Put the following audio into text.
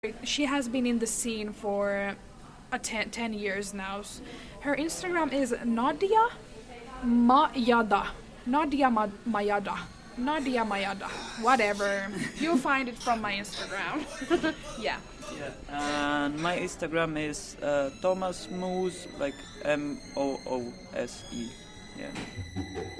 She has been in the scene for 10 years now. Her Instagram is Nadia Mayada. Nadia Mayada. Whatever. You'll find it from my Instagram. Yeah. And my Instagram is Thomas Moose, like Moose. Yeah.